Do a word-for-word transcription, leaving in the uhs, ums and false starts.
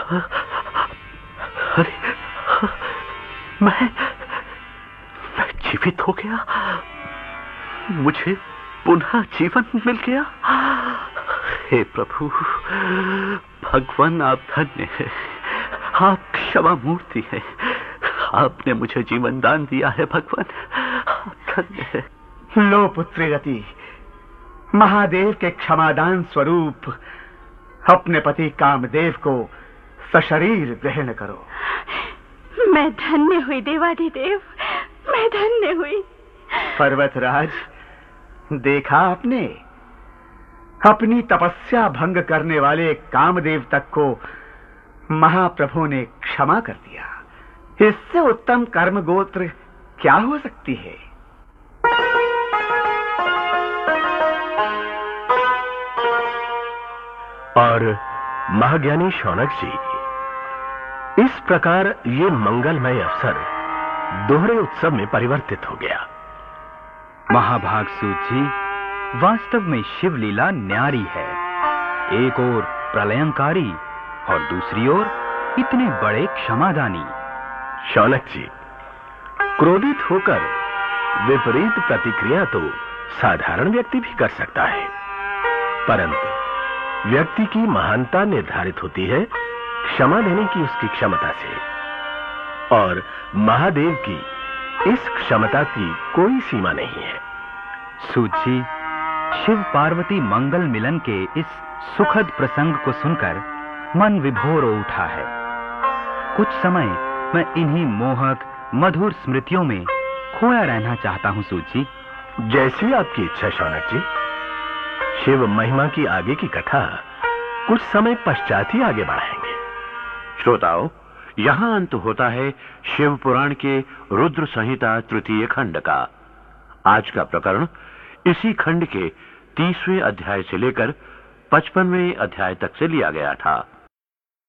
अरे, मैं मैं जीवित हो गया। मुझे पुनः जीवन मिल गया। हे प्रभु, भगवान आप धन्य है। आप क्षमा मूर्ति है। आपने मुझे जीवन दान दिया है भगवान, आप धन्य है। लो पुत्री रति, महादेव के क्षमादान स्वरूप अपने पति कामदेव को सशरीर ग्रहण करो। मैं धन्य हुई देवाधिदेव, मैं धन्य हुई। पर्वतराज, देखा आपने, अपनी तपस्या भंग करने वाले कामदेव तक को महाप्रभु ने क्षमा कर दिया। इससे उत्तम कर्म गोत्र क्या हो सकती है? और महाज्ञानी शौनक जी, इस प्रकार ये मंगलमय अवसर दोहरे उत्सव में परिवर्तित हो गया। महाभाग सूत जी, वास्तव में शिवलीला न्यारी है। एक ओर प्रलयंकारी और दूसरी ओर इतने बड़े क्षमादानी। शौनक जी, क्रोधित होकर विपरीत प्रतिक्रिया तो साधारण व्यक्ति भी कर सकता है, परंतु व्यक्ति की महानता निर्धारित होती है क्षमा देने की उसकी क्षमता से, और महादेव की इस क्षमता की कोई सीमा नहीं है। सूत जी, शिव पार्वती मंगल मिलन के इस सुखद प्रसंग को सुनकर मन विभोर हो उठा है। कुछ समय मैं इन्हीं मोहक मधुर स्मृतियों में खोया रहना चाहता हूं सूत जी। जैसी आपकी इच्छा शौनक जी। शिव महिमा की आगे की कथा कुछ समय पश्चात ही आगे बढ़ाएंगे। श्रोताओं, यहां अंत होता है शिव पुराण के रुद्र संहिता तृतीय खंड का। आज का प्रकरण इसी खंड के तीसवें अध्याय से लेकर पचपनवें अध्याय तक से लिया गया था।